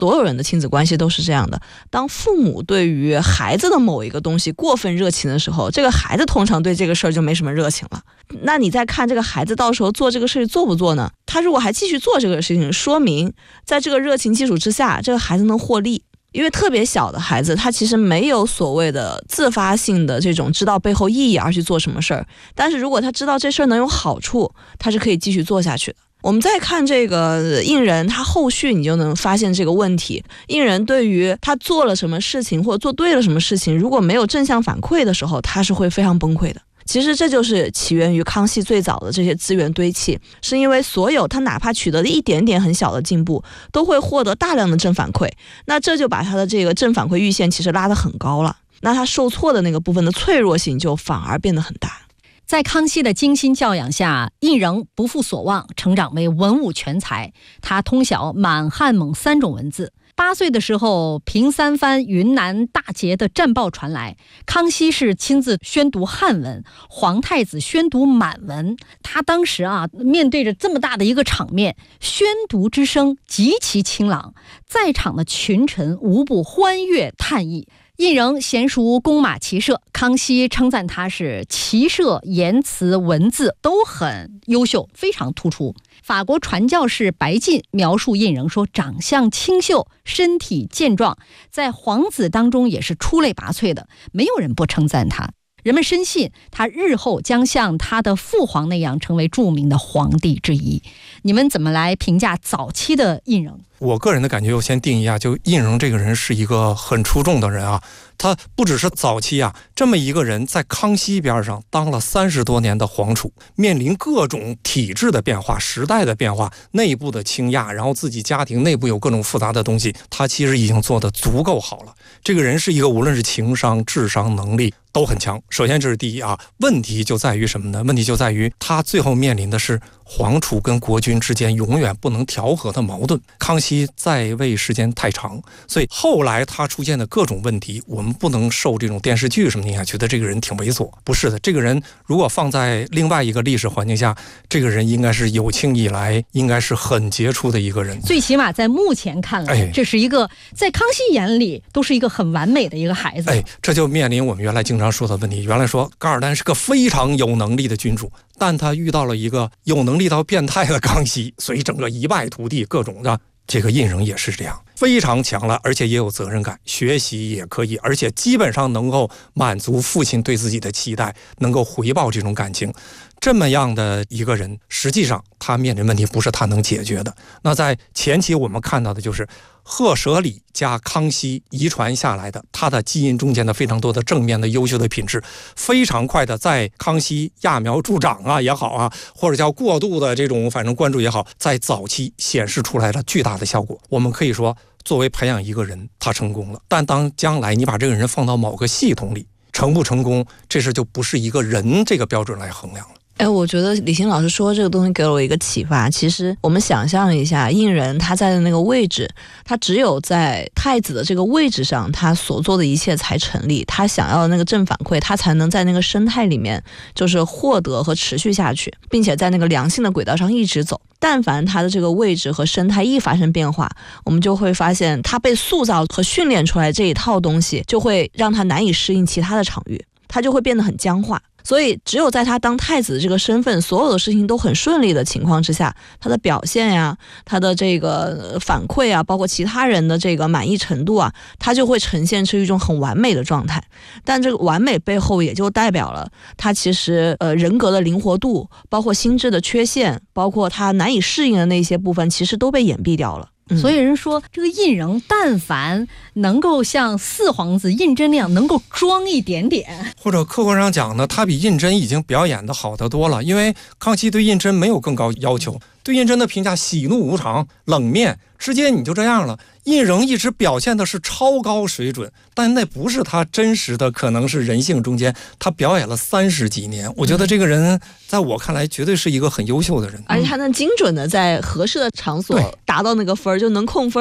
所有人的亲子关系都是这样的，当父母对于孩子的某一个东西过分热情的时候，这个孩子通常对这个事儿就没什么热情了。那你再看这个孩子到时候做这个事做不做呢？他如果还继续做这个事情，说明在这个热情基础之下，这个孩子能获利。因为特别小的孩子，他其实没有所谓的自发性的这种知道背后意义而去做什么事儿，但是如果他知道这事儿能有好处，他是可以继续做下去的。我们再看这个印人，他后续你就能发现这个问题。印人对于他做了什么事情或者做对了什么事情，如果没有正向反馈的时候，他是会非常崩溃的。其实这就是起源于康熙最早的这些资源堆砌，是因为所有他哪怕取得的一点点很小的进步，都会获得大量的正反馈，那这就把他的这个正反馈阈限其实拉得很高了，那他受挫的那个部分的脆弱性就反而变得很大。 在康熙的精心教养下，胤禛不负所望，成长为文武全才。他通晓满汉蒙3种文字。8岁的时候，平三藩云南大捷的战报传来，康熙是亲自宣读汉文，皇太子宣读满文。他当时面对着这么大的一个场面，宣读之声极其清朗，在场的群臣无不欢悦叹意。胤禛娴熟弓马骑射，康熙称赞他是骑射、言辞、文字都很优秀，非常突出。法国传教士白晋描述胤禛说，长相清秀，身体健壮，在皇子当中也是出类拔萃的，没有人不称赞他。人们深信他日后将像他的父皇那样成为著名的皇帝之一。你们怎么来评价早期的胤禛？ 我个人的感觉，我先定义一下，就胤禛这个人是一个很出众的人啊。他不只是早期这么一个人在康熙边上当了30多年的皇储，面临各种体制的变化、时代的变化、内部的倾轧，然后自己家庭内部有各种复杂的东西，他其实已经做得足够好了。这个人是一个无论是情商、智商、能力都很强。首先这是第一问题就在于什么呢？问题就在于他最后面临的是皇储跟国君之间永远不能调和的矛盾。康熙在位时间太长，所以后来他出现的各种问题，我们不能受这种电视剧什么的觉得这个人挺猥琐。不是的，这个人如果放在另外一个历史环境下，这个人应该是有庆以来应该是很杰出的一个人。 最起码在目前看来，这是一个在康熙眼里都是一个很完美的一个孩子。 这就面临我们原来经常说的问题。原来说噶尔丹是个非常有能力的君主，但他遇到了一个有能力到变态的康熙，所以整个一败涂地，各种的。这个胤禛也是这样，非常强了，而且也有责任感，学习也可以，而且基本上能够满足父亲对自己的期待，能够回报这种感情。这么样的一个人，实际上他面临问题不是他能解决的。那在前期我们看到的就是赫舍里加康熙遗传下来的他的基因中间的非常多的正面的优秀的品质，非常快的在康熙揠苗助长也好或者叫过度的这种反正关注也好，在早期显示出来了巨大的效果。我们可以说作为培养一个人他成功了，但当将来你把这个人放到某个系统里，成不成功这事就不是一个人这个标准来衡量了。 我觉得李欣老师说这个东西给了我一个启发。其实我们想象一下，胤禛他在的那个位置，他只有在太子的这个位置上，他所做的一切才成立，他想要的那个正反馈，他才能在那个生态里面就是获得和持续下去，并且在那个良性的轨道上一直走。但凡他的这个位置和生态一发生变化，我们就会发现他被塑造和训练出来这一套东西，就会让他难以适应其他的场域，他就会变得很僵化。所以只有在他当太子的这个身份，所有的事情都很顺利的情况之下，他的表现他的这个反馈包括其他人的这个满意程度他就会呈现出一种很完美的状态。但这个完美背后也就代表了他其实人格的灵活度，包括心智的缺陷，包括他难以适应的那些部分，其实都被掩蔽掉了。 所以人说这个胤禛但凡能够像四皇子胤禛那样能够装一点点， 或者客观上讲呢，他比胤禛已经表演的好得多了。因为康熙对胤禛没有更高要求，对胤禛的评价喜怒无常，冷面，直接你就这样了。胤禛一直表现的是超高水准，但那不是他真实的，可能是人性中间他表演了30几年。我觉得这个人在我看来绝对是一个很优秀的人， 而且他能精准的在合适的场所达到那个分，就能控分。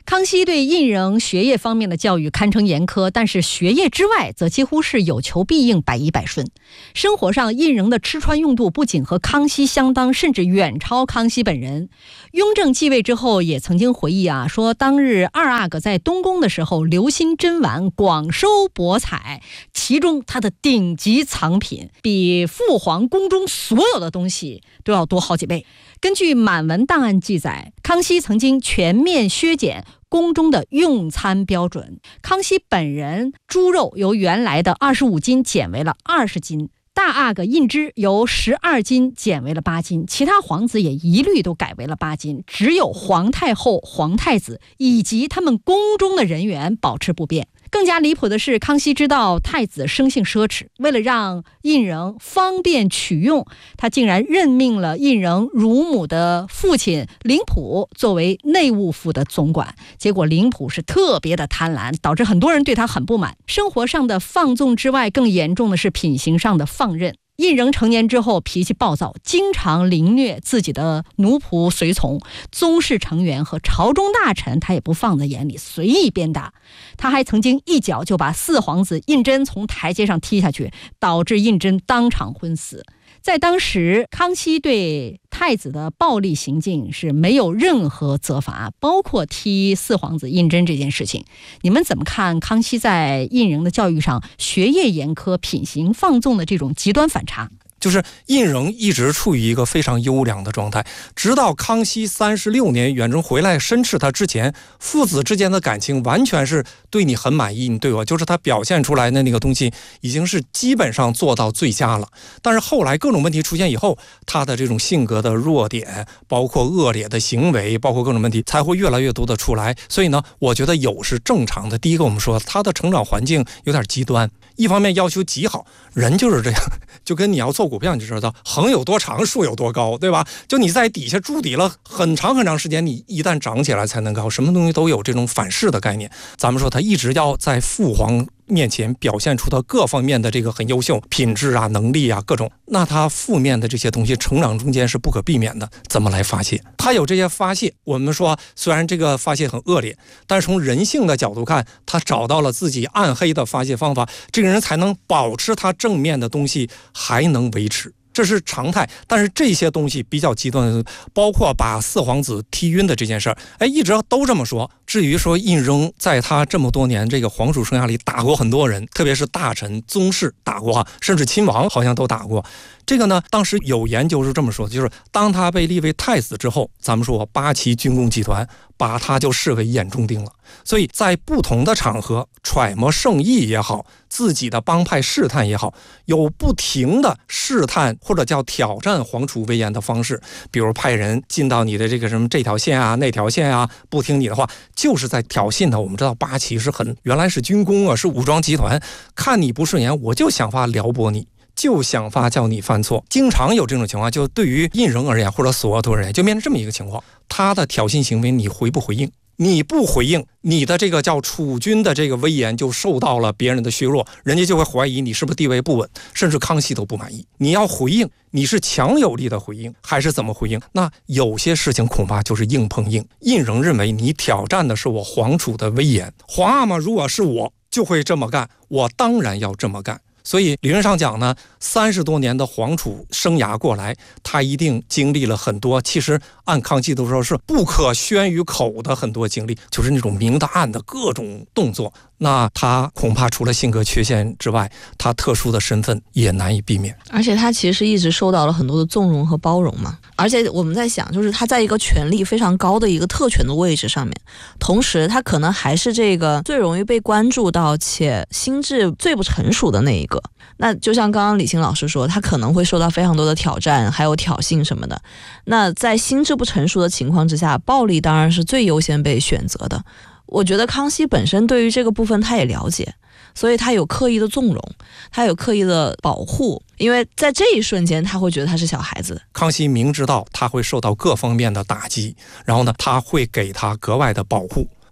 康熙对胤禛学业方面的教育堪称严苛，但是学业之外则几乎是有求必应，百依百顺。生活上，胤禛的吃穿用度不仅和康熙相当，甚至远超康熙本人。雍正继位之后也曾经回忆说当日二阿哥在东宫的时候留心珍玩，广收博采，其中他的顶级藏品比父皇宫中所有的东西都要多好几倍。根据满文档案记载，康熙曾经全面削减宫中的用餐标准。康熙本人猪肉由原来的25斤减为了20斤，大阿哥胤脂由12斤减为了8斤，其他皇子也一律都改为了8斤，只有皇太后、皇太子以及他们宫中的人员保持不变。更加离谱的是，康熙知道太子生性奢侈，为了让胤禛方便取用，他竟然任命了胤禛乳母的父亲林溥作为内务府的总管。结果林溥是特别的贪婪，导致很多人对他很不满。生活上的放纵之外，更严重的是品行上的放任。胤禛成年之后脾气暴躁，经常凌虐自己的奴仆随从，宗室成员和朝中大臣他也不放在眼里，随意鞭打。他还曾经一脚就把4皇子胤禛从台阶上踢下去，导致胤禛当场昏死。在当时，康熙对太子的暴力行径是没有任何责罚，包括踢4皇子胤禛这件事情。你们怎么看康熙在胤禛的教育上学业严苛、品行放纵的这种极端反差？ 就是胤禛一直处于一个非常优良的状态，直到康熙36年远征回来申斥他之前，父子之间的感情完全是对你很满意，你对我，就是他表现出来的那个东西已经是基本上做到最佳了。但是后来各种问题出现以后，他的这种性格的弱点，包括恶劣的行为，包括各种问题才会越来越多的出来。所以呢，我觉得有是正常的。第一个，我们说他的成长环境有点极端，一方面要求极好，人就是这样，就跟你要做股票，你就知道横有多长，竖有多高，对吧？就你在底下筑底了很长很长时间，你一旦涨起来才能高。什么东西都有这种反噬的概念。咱们说他一直要在父皇面前表现出他各方面的这个很优秀品质啊、能力啊各种，那他负面的这些东西成长中间是不可避免的。怎么来发泄？他有这些发泄，我们说虽然这个发泄很恶劣，但是从人性的角度看，他找到了自己暗黑的发泄方法，这个人才能保持他正面的东西还能维持，这是常态。但是这些东西比较极端的，包括把4皇子踢晕的这件事儿，一直都这么说。至于说胤禛在他这么多年这个皇储生涯里打过很多人，特别是大臣、宗室打过，甚至亲王好像都打过。这个呢，当时有研究是这么说的，就是当他被立为太子之后，咱们说八旗军工集团把他就视为眼中钉了。所以在不同的场合揣摩圣意也好，自己的帮派试探也好，有不停的试探或者叫挑战皇储威严的方式，比如派人进到你的这个什么这条线啊、那条线啊，不听你的话，就是在挑衅他。我们知道八旗是原来是军工啊，是武装集团，看你不顺眼，我就想法撩拨你，就想法叫你犯错，经常有这种情况。就对于胤禛而言，或者索额图而言，就面临这么一个情况，他的挑衅行为你回不回应？你不回应，你的这个叫储君的这个威严就受到了别人的削弱，人家就会怀疑你是不是地位不稳，甚至康熙都不满意。你要回应，你是强有力的回应还是怎么回应？那有些事情恐怕就是硬碰硬。胤禛认为你挑战的是我皇储的威严，皇阿玛如果是我就会这么干，我当然要这么干。所以理论上讲呢，30多年的皇储生涯过来，他一定经历了很多，其实按康熙的说是不可宣于口的很多经历，就是那种明的暗的各种动作。那他恐怕除了性格缺陷之外，他特殊的身份也难以避免。 而且他其实一直受到了很多的纵容和包容嘛。而且我们在想，就是他在一个权力非常高的一个特权的位置上面，同时他可能还是这个最容易被关注到且心智最不成熟的那一个。那就像刚刚李欣老师说，他可能会受到非常多的挑战，还有挑衅什么的。那在心智不成熟的情况之下，暴力当然是最优先被选择的。我觉得康熙本身对于这个部分他也了解，所以他有刻意的纵容，他有刻意的保护，因为在这一瞬间他会觉得他是小孩子。 康熙明知道他会受到各方面的打击，然后呢他会给他格外的保护，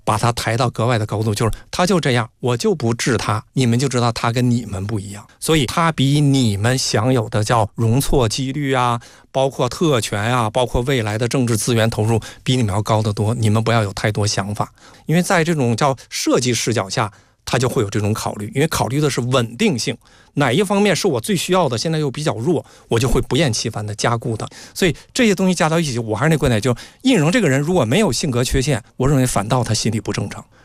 把他抬到格外的高度，就是他就这样，我就不治他，你们就知道他跟你们不一样，所以他比你们享有的叫容错几率啊，包括特权啊，包括未来的政治资源投入，比你们要高得多。你们不要有太多想法，因为在这种叫设计视角下，他就会有这种考虑，因为考虑的是稳定性，哪一方面是我最需要的，现在又比较弱，我就会不厌其烦的加固的。所以这些东西加到一起，我还是那观点，就印人这个人如果没有性格缺陷，我认为反倒他心理不正常。